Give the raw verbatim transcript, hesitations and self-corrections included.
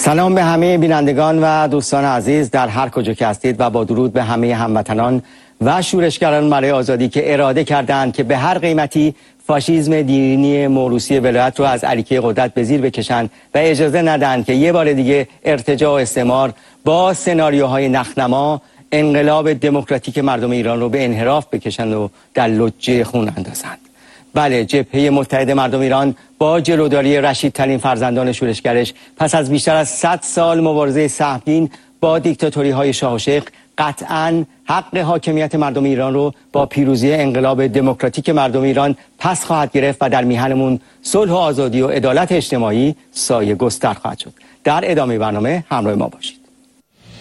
سلام به همه بینندگان و دوستان عزیز در هر کجا که هستید و با درود به همه هموطنان و شورشگران برای آزادی که اراده کردند که به هر قیمتی فاشیسم دینی موروثی ولایت رو از اریکه قدرت به زیر بکشند و اجازه ندهند که یه بار دیگه ارتجاع و استعمار با سناریوهای نخنما انقلاب دموکراتیک مردم ایران رو به انحراف بکشند و در لجه خون اندازند. بله، جبهه متحد مردم ایران با جلوداری رشیدترین فرزندان شورشگرش پس از بیشتر از صد سال مبارزه سهمگین با دیکتاتوری های شاه و شیخ قطعاً حق حاکمیت مردم ایران رو با پیروزی انقلاب دموکراتیک مردم ایران پس خواهد گرفت و در میهنمون صلح و آزادی و عدالت اجتماعی سایه گستر خواهد شد. در ادامه برنامه همراه ما باشید.